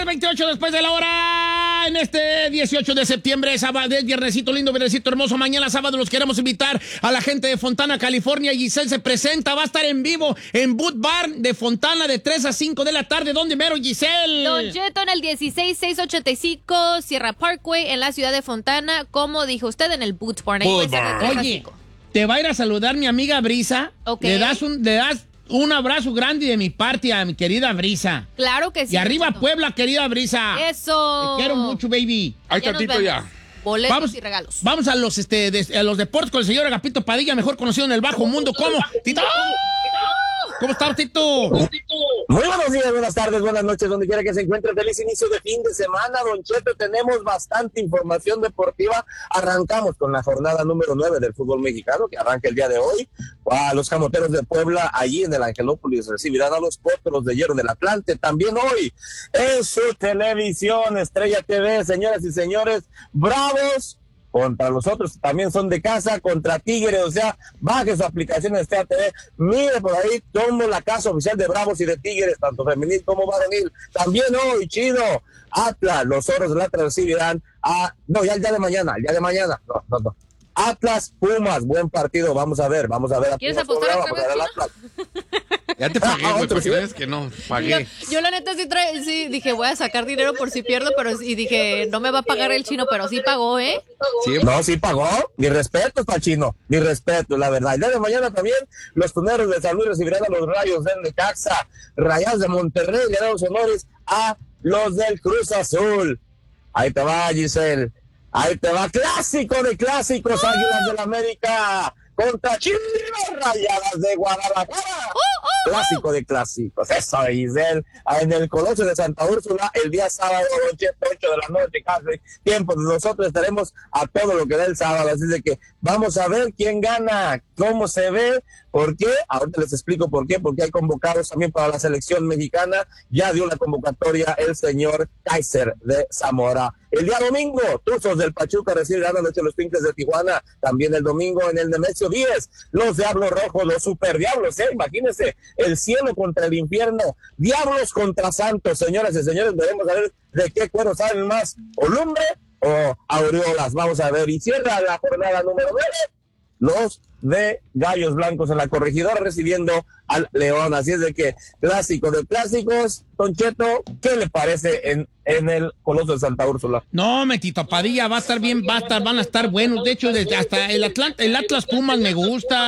28 después de la hora, en este 18 de septiembre, sábado, viernesito lindo, viernesito hermoso. Mañana sábado los queremos invitar a la gente de Fontana, California. Giselle se presenta, va a estar en vivo en Boot Bar de Fontana de 3 a 5 de la tarde. ¿Dónde mero, Giselle? Don Cheto, en el 16685 Sierra Parkway, en la ciudad de Fontana. Como dijo usted, en el Boot Bar. Boot Bar. Oye, te va a ir a saludar mi amiga Brisa. Okay. Le das un abrazo grande de mi parte a mi querida Brisa. Claro que sí. Y arriba Puebla, querida Brisa. Eso. Te quiero mucho, baby. Ahí tantito ya. Boletos y regalos. Vamos a los, a los deportes con el señor Agapito Padilla, mejor conocido en el bajo mundo como Tito. ¿Cómo estás, Tito? Muy buenos días, buenas tardes, buenas noches, donde quiera que se encuentre. Feliz inicio de fin de semana, Don Cheto. Tenemos bastante información deportiva. Arrancamos con la jornada número 9 del fútbol mexicano, que arranca el día de hoy. A los Camoteros de Puebla, allí en el Angelópolis, recibirán a los Potros de Hierro del Atlante. También hoy, en su televisión, Estrella TV, señoras y señores, Bravos contra los otros, también son de casa, contra Tigres. O sea, baje su aplicación de Estrella TV, mire por ahí, tomo la casa oficial de Bravos y de Tigres, tanto femenil como varonil. También hoy, chido, Atlas, los Zorros del Atlas recibirán a, no, ya el día de mañana, no. Atlas Pumas, buen partido, vamos a ver. ¿Quieres apostar otra vez, Atlas? Ya te pagué, güey, porque sabes que no, pagué. Yo la neta sí dije, voy a sacar dinero por si pierdo, y dije, no me va a pagar el chino, pero sí pagó, ¿eh? Sí. No, sí pagó. Mi respeto para Chino, mi respeto, la verdad. El día de mañana también los Tuneros de San Luis recibirán a los Rayos del Necaxa, Rayados de Monterrey le dan los honores a los del Cruz Azul. Ahí te va, Giselle. Ahí te va, clásico de clásicos, Águilas del América contra Chivas Rayadas de Guadalajara. Clásico de clásicos, eso, Giselle. En el Coloso de Santa Úrsula, el día sábado, 8 de la noche, casi tiempo. Nosotros estaremos a todo lo que da el sábado, así de que vamos a ver quién gana, cómo se ve. ¿Por qué? Ahorita les explico por qué, porque hay convocados también para la selección mexicana. Ya dio la convocatoria el señor Kaiser de Zamora. El día domingo, Tuzos del Pachuca recibirán a los Pinkles de Tijuana. También el domingo en el Nemesio 10, los Diablos Rojos, los Super Diablos, imagínense, el cielo contra el infierno, Diablos contra Santos. Señoras y señores, debemos saber de qué cuero salen más, o lumbre o aureolas. Vamos a ver, y cierra la jornada número 9, los de Gallos Blancos en la Corregidora recibiendo al León. Así es de que, clásico de clásicos, Don Cheto, ¿qué le parece en el Coloso de Santa Úrsula? No, Tito Padilla, va a estar bien, van a estar buenos. De hecho, hasta el Atlas Pumas me gusta.